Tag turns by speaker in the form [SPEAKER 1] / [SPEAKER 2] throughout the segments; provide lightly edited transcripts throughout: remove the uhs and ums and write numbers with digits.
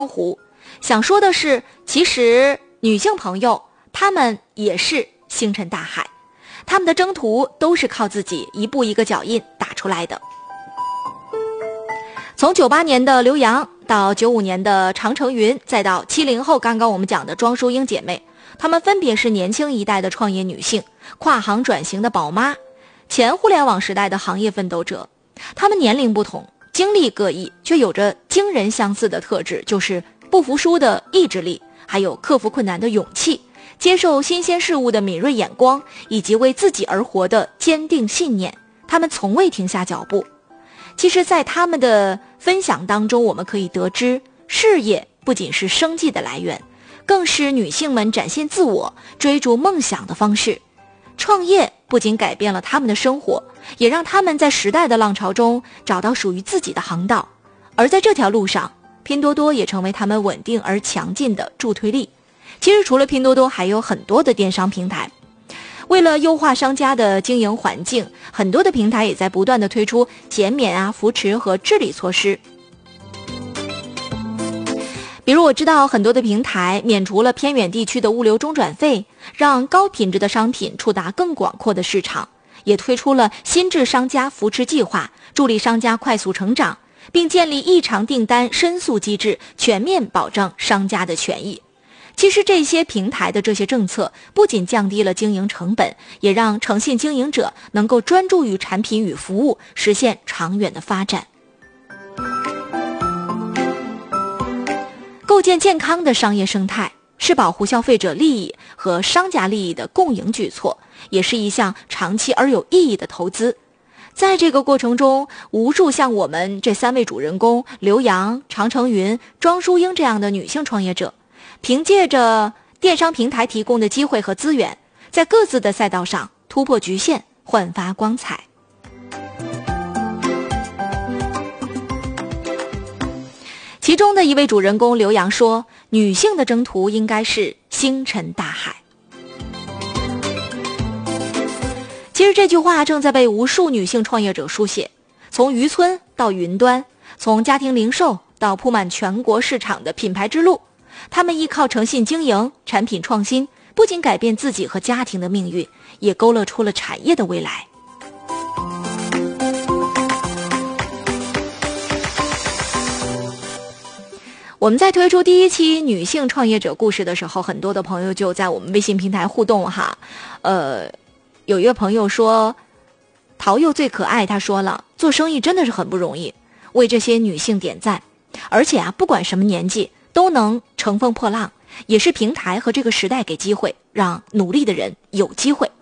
[SPEAKER 1] 湖。想说的是，其实女性朋友她们也是星辰大海，她们的征途都是靠自己一步一个脚印打出来的。从98年的刘洋到95年的常成云，再到70后刚刚我们讲的庄淑英姐妹，她们分别是年轻一代的创业女性，跨行转型的宝妈，前互联网时代的行业奋斗者。她们年龄不同，经历各异，却有着惊人相似的特质，就是不服输的意志力，还有克服困难的勇气，接受新鲜事物的敏锐眼光，以及为自己而活的坚定信念。她们从未停下脚步。其实在他们的分享当中，我们可以得知，事业不仅是生计的来源，更是女性们展现自我、追逐梦想的方式。创业不仅改变了他们的生活，也让他们在时代的浪潮中找到属于自己的航道。而在这条路上，拼多多也成为他们稳定而强劲的助推力。其实除了拼多多，还有很多的电商平台。为了优化商家的经营环境，很多的平台也在不断的推出减免扶持和治理措施。比如我知道很多的平台免除了偏远地区的物流中转费，让高品质的商品触达更广阔的市场，也推出了新制商家扶持计划，助力商家快速成长，并建立异常订单申诉机制，全面保障商家的权益。其实这些平台的这些政策不仅降低了经营成本，也让诚信经营者能够专注于产品与服务，实现长远的发展。构建健康的商业生态是保护消费者利益和商家利益的共赢举措，也是一项长期而有意义的投资。在这个过程中，无数像我们这3位主人公刘洋、常成云、庄淑英这样的女性创业者，凭借着电商平台提供的机会和资源，在各自的赛道上突破局限，焕发光彩。其中的一位主人公刘洋说，女性的征途应该是星辰大海。其实这句话正在被无数女性创业者书写，从渔村到云端，从家庭零售到铺满全国市场的品牌之路，他们依靠诚信经营、产品创新，不仅改变自己和家庭的命运，也勾勒出了产业的未来。我们在推出第1期女性创业者故事的时候，很多的朋友就在我们微信平台互动哈。有一个朋友说，桃柚最可爱，他说了，做生意真的是很不容易，为这些女性点赞。而且不管什么年纪都能乘风破浪，也是平台和这个时代给机会，让努力的人有机会。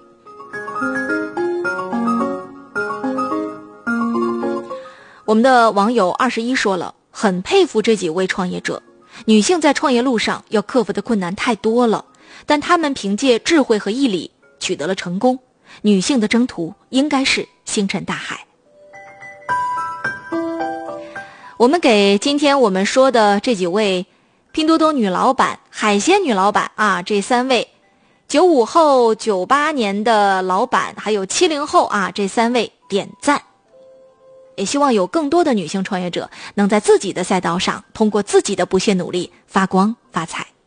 [SPEAKER 1] 我们的网友21说了，很佩服这几位创业者，女性在创业路上要克服的困难太多了，但她们凭借智慧和毅力取得了成功。女性的征途应该是星辰大海。我们给今天我们说的这几位拼多多女老板、海鲜女老板这3位95后、98年的老板，还有70后这3位点赞。也希望有更多的女性创业者能在自己的赛道上，通过自己的不懈努力发光发财。